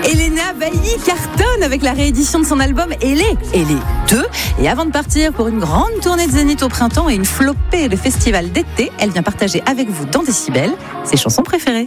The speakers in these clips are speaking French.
Elena Bailly cartonne avec la réédition de son album Elle est 2. Et avant de partir pour une grande tournée de Zénith au printemps et une flopée de festivals d'été, elle vient partager avec vous dans Décibel ses chansons préférées.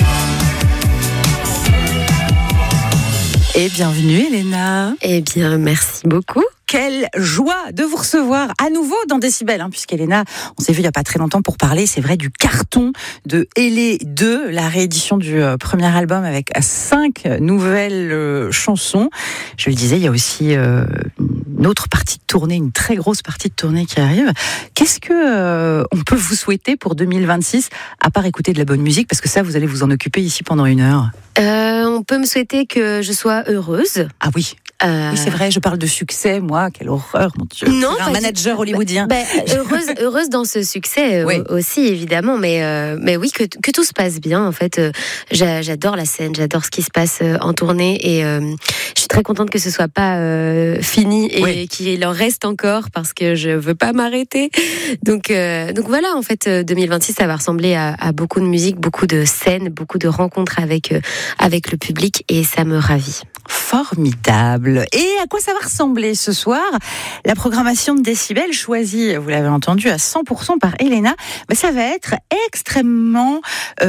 Et bienvenue Elena. Eh bien, merci beaucoup. Quelle joie de vous recevoir à nouveau dans Décibel, puisqu'Elena, on s'est vu il n'y a pas très longtemps pour parler, c'est vrai, du carton de Elle 2, la réédition du premier album avec 5 nouvelles chansons. Je le disais, il y a aussi une autre partie de tournée, une très grosse partie de tournée qui arrive. Qu'est-ce que on peut vous souhaiter pour 2026, à part écouter de la bonne musique, parce que ça, vous allez vous en occuper ici pendant 1 heure. On peut me souhaiter que je sois heureuse. Ah oui. Oui, c'est vrai, je parle de succès, moi, quelle horreur, mon Dieu. Non, un manager hollywoodien. Heureuse dans ce succès oui. Aussi, évidemment, mais oui, que tout se passe bien, en fait. J'adore la scène, j'adore ce qui se passe en tournée et je suis très contente que ce soit pas fini et qu'il en reste encore parce que je veux pas m'arrêter. Donc voilà, en fait, 2026, ça va ressembler à beaucoup de musique, beaucoup de scènes, beaucoup de rencontres avec le public et ça me ravit. Formidable. Et à quoi ça va ressembler ce soir ? La programmation de Décibel choisie, vous l'avez entendu, à 100% par Elena, ça va être extrêmement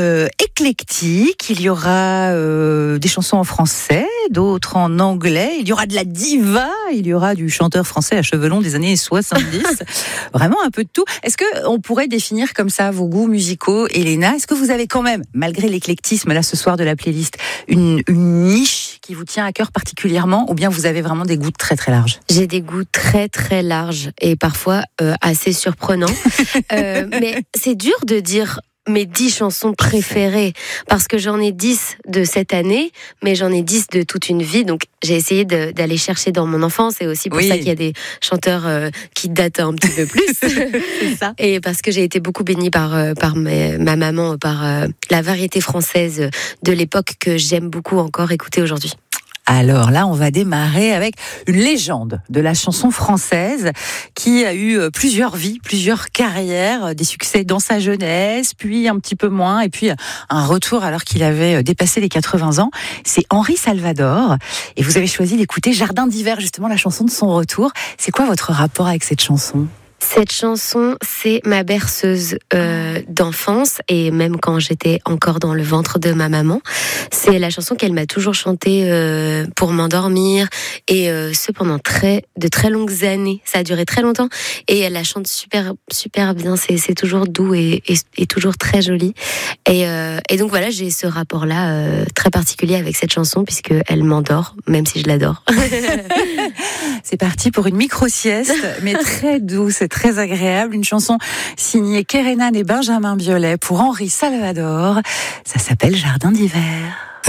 éclectique. Il y aura des chansons en français, d'autres en anglais. Il y aura de la diva, il y aura du chanteur français à cheveux longs des années 70. Vraiment un peu de tout. Est-ce qu'on pourrait définir comme ça vos goûts musicaux, Elena ? Est-ce que vous avez quand même, malgré l'éclectisme là ce soir de la playlist, une niche qui vous tient à cœur particulièrement, ou bien vous avez vraiment des goûts très très larges ? J'ai des goûts très très larges et parfois assez surprenants. Mais c'est dur de dire mes 10 chansons préférées parce que j'en ai 10 de cette année, mais j'en ai 10 de toute une vie. Donc j'ai essayé d'aller chercher dans mon enfance et aussi pour ça qu'il y a des chanteurs qui datent un petit peu plus. C'est ça. Et parce que j'ai été beaucoup bénie par ma maman, par la variété française de l'époque que j'aime beaucoup encore écouter aujourd'hui. Alors là, on va démarrer avec une légende de la chanson française qui a eu plusieurs vies, plusieurs carrières, des succès dans sa jeunesse, puis un petit peu moins, et puis un retour alors qu'il avait dépassé les 80 ans. C'est Henri Salvador, et vous avez choisi d'écouter Jardin d'hiver, justement la chanson de son retour. C'est quoi votre rapport avec cette chanson ? Cette chanson, c'est ma berceuse d'enfance et même quand j'étais encore dans le ventre de ma maman. C'est la chanson qu'elle m'a toujours chantée pour m'endormir et ce pendant de très longues années. Ça a duré très longtemps et elle la chante super super bien. C'est toujours doux et toujours très joli. Et donc voilà, j'ai ce rapport-là très particulier avec cette chanson puisque elle m'endort, même si je l'adore. C'est parti pour une micro-sieste, mais très douce et très agréable. Une chanson signée Kerenan et Benjamin Biolay pour Henri Salvador. Ça s'appelle Jardin d'hiver.